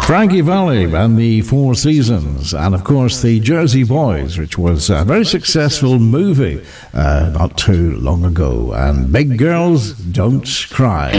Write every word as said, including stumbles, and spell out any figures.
Frankie Valli and the Four Seasons, and of course the Jersey Boys, which was a very successful movie uh, not too long ago. And Big Girls Don't Cry.